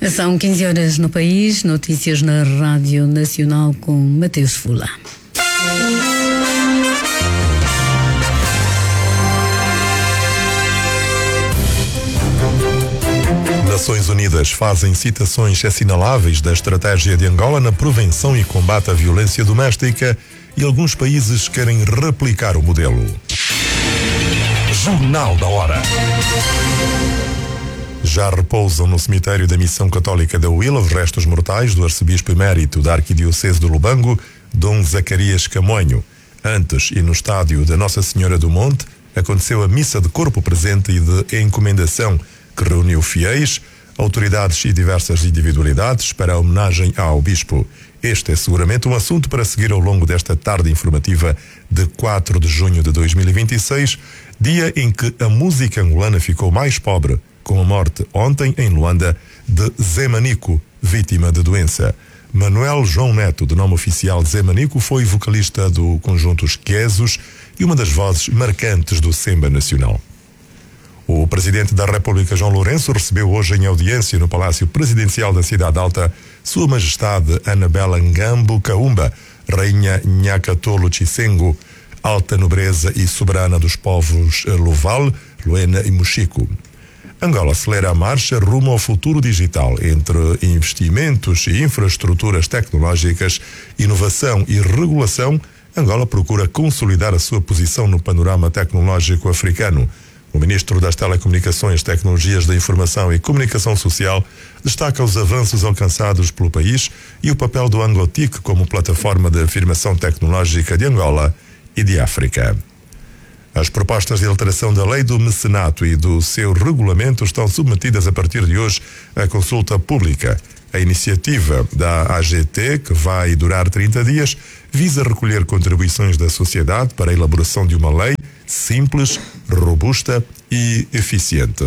São 15 horas no país, notícias na Rádio Nacional com Mateus Fula. Nações Unidas fazem citações assinaláveis da estratégia de Angola na prevenção e combate à violência doméstica e alguns países querem replicar o modelo. Jornal da Hora. Já repousam no cemitério da Missão Católica da Huila os restos mortais do arcebispo emérito da Arquidiocese de Lubango, Dom Zacarias Camonho. Antes, e no estádio da Nossa Senhora do Monte, aconteceu a missa de corpo presente e de encomendação, que reuniu fiéis, autoridades e diversas individualidades para a homenagem ao bispo. Este é seguramente um assunto para seguir ao longo desta tarde informativa de 4 de junho de 2026, dia em que a música angolana ficou mais pobre, com a morte ontem em Luanda de Zé Manico, vítima de doença. Manuel João Neto, de nome oficial Zé Manico, foi vocalista do conjunto Os Quesos e uma das vozes marcantes do Semba Nacional. O presidente da República, João Lourenço, recebeu hoje em audiência no Palácio Presidencial da Cidade Alta Sua Majestade Anabela Ngambo Kaumba, Rainha Nhakatolo Chisengo, alta nobreza e soberana dos povos Luval, Luena e Mochico. Angola acelera a marcha rumo ao futuro digital. Entre investimentos e infraestruturas tecnológicas, inovação e regulação, Angola procura consolidar a sua posição no panorama tecnológico africano. O ministro das Telecomunicações, Tecnologias da Informação e Comunicação Social destaca os avanços alcançados pelo país e o papel do Angotic como plataforma de afirmação tecnológica de Angola e de África. As propostas de alteração da lei do mecenato e do seu regulamento estão submetidas a partir de hoje à consulta pública. A iniciativa da AGT, que vai durar 30 dias, visa recolher contribuições da sociedade para a elaboração de uma lei simples, robusta e eficiente.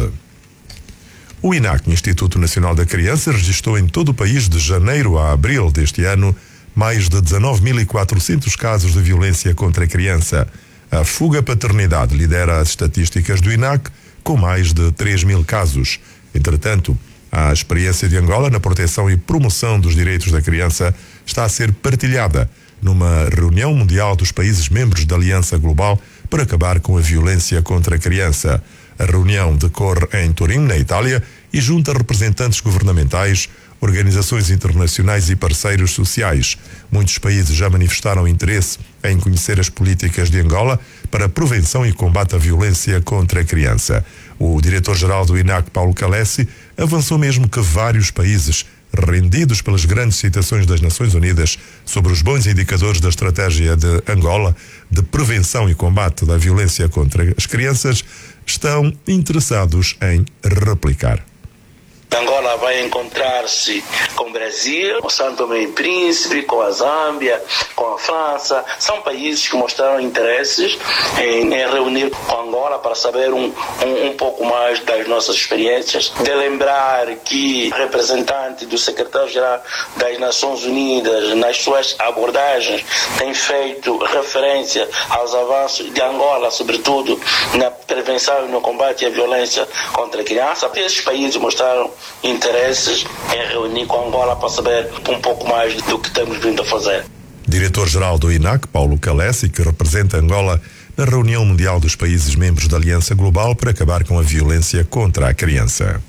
O INAC, Instituto Nacional da Criança, registrou em todo o país de janeiro a abril deste ano mais de 19.400 casos de violência contra a criança. A Fuga Paternidade lidera as estatísticas do INAC com mais de 3.000 casos. Entretanto, a experiência de Angola na proteção e promoção dos direitos da criança está a ser partilhada numa reunião mundial dos países membros da Aliança Global para acabar com a violência contra a criança. A reunião decorre em Turim, na Itália, e junta representantes governamentais, organizações internacionais e parceiros sociais. Muitos países já manifestaram interesse em conhecer as políticas de Angola para a prevenção e combate à violência contra a criança. O diretor-geral do INAC, Paulo Calessi, avançou mesmo que vários países, rendidos pelas grandes citações das Nações Unidas sobre os bons indicadores da estratégia de Angola de prevenção e combate da violência contra as crianças, estão interessados em replicar. Angola vai encontrar-se com o Brasil, com São Tomé e Príncipe, com a Zâmbia, com a França. São países que mostraram interesses em reunir com Angola para saber um pouco mais das nossas experiências. De lembrar que o representante do secretário-geral das Nações Unidas, nas suas abordagens, tem feito referência aos avanços de Angola, sobretudo na prevenção e no combate à violência contra a criança. Esses países mostraram interesses em reunir com Angola para saber um pouco mais do que estamos vindo a fazer. Diretor-geral do INAC, Paulo Calessi, que representa Angola na reunião mundial dos países membros da Aliança Global para acabar com a violência contra a criança.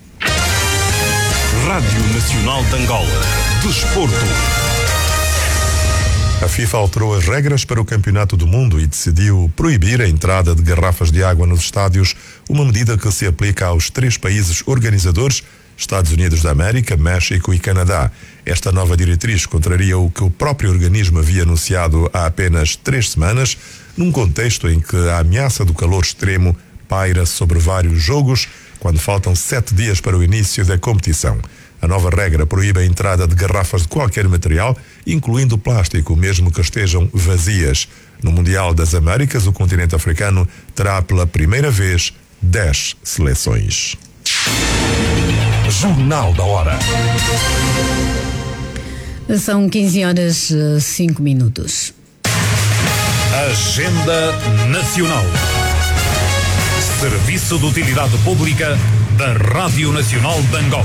Rádio Nacional de Angola. Desporto. A FIFA alterou as regras para o Campeonato do Mundo e decidiu proibir a entrada de garrafas de água nos estádios, uma medida que se aplica aos 3 países organizadores, Estados Unidos da América, México e Canadá. Esta nova diretriz contraria o que o próprio organismo havia anunciado há apenas 3 semanas, num contexto em que a ameaça do calor extremo paira sobre vários jogos, quando faltam 7 dias para o início da competição. A nova regra proíbe a entrada de garrafas de qualquer material, incluindo plástico, mesmo que estejam vazias. No Mundial das Américas, o continente africano terá pela primeira vez 10 seleções. Jornal da Hora. São 15 horas 5 minutos. Agenda Nacional. Serviço de Utilidade Pública da Rádio Nacional de Angola.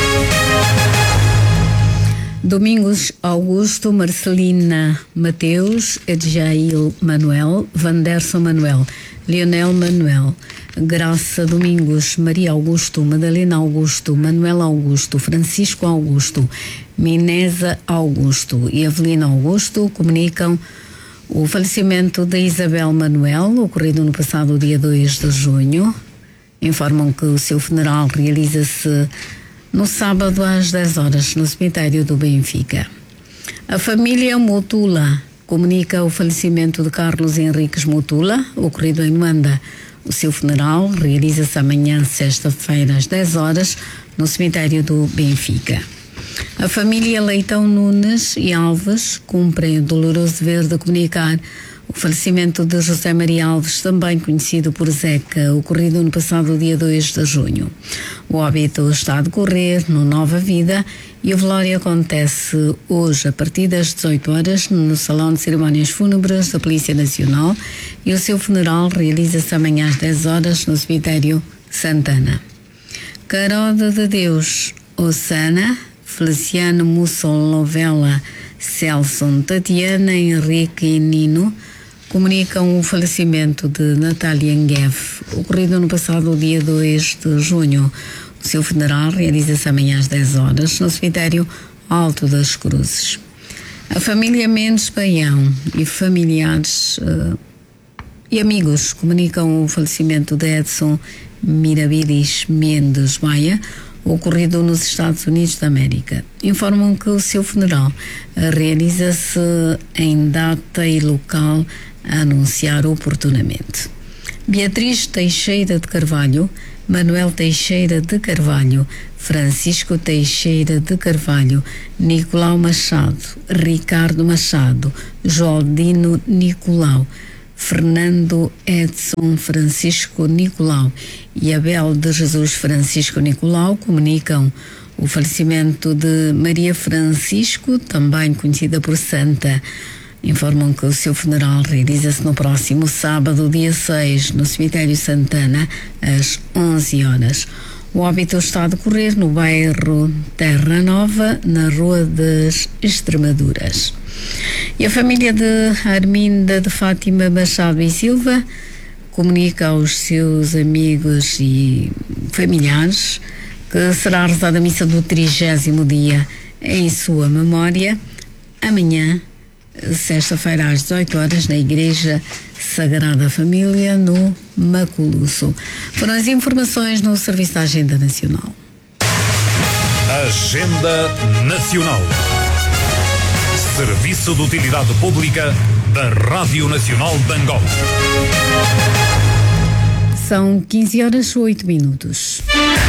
Domingos Augusto, Marcelina Mateus, Edjail Manuel, Vanderson Manuel, Leonel Manuel, Graça Domingos, Maria Augusto, Madalena Augusto, Manuel Augusto, Francisco Augusto, Minesa Augusto e Avelina Augusto comunicam o falecimento de Isabel Manuel, ocorrido no passado dia 2 de junho. Informam que o seu funeral realiza-se no sábado às 10 horas no cemitério do Benfica. A família Mutula comunica o falecimento de Carlos Henriques Mutula, ocorrido em Luanda. O seu funeral realiza-se amanhã, sexta-feira, às 10 horas, no cemitério do Benfica. A família Leitão Nunes e Alves cumpre o doloroso dever de comunicar o falecimento de José Maria Alves, também conhecido por Zeca, ocorrido no passado dia 2 de junho. O óbito está a decorrer no Nova Vida e o velório acontece hoje a partir das 18 horas no Salão de Cerimónias Fúnebres da Polícia Nacional e o seu funeral realiza-se amanhã às 10 horas no cemitério Santana. Carode de Deus, Ossana, Feliciano Mussolovela, Celson, Tatiana, Henrique e Nino comunicam o falecimento de Natália Nguev, ocorrido no passado dia 2 de junho. O seu funeral realiza-se amanhã às 10 horas no cemitério Alto das Cruzes. A família Mendes Baião e familiares e amigos comunicam o falecimento de Edson Mirabilis Mendes Maia, ocorrido nos Estados Unidos da América. Informam que o seu funeral realiza-se em data e local a anunciar oportunamente. Beatriz Teixeira de Carvalho, Manuel Teixeira de Carvalho, Francisco Teixeira de Carvalho, Nicolau Machado, Ricardo Machado, Joaldino Nicolau, Fernando Edson Francisco Nicolau e Abel de Jesus Francisco Nicolau comunicam o falecimento de Maria Francisco, também conhecida por Santa. Informam que o seu funeral realiza-se no próximo sábado, dia 6, no cemitério Santana, às 11 horas. O óbito está a decorrer no bairro Terra Nova, na Rua das Extremaduras. E a família de Arminda de Fátima Machado e Silva comunica aos seus amigos e familiares que será rezada a missa do 30º dia em sua memória amanhã, sexta-feira às 18 horas, na Igreja Sagrada Família, no Maculuço. Foram as informações no Serviço da Agenda Nacional. Agenda Nacional. Serviço de Utilidade Pública da Rádio Nacional de Angola. São 15 horas e 8 minutos.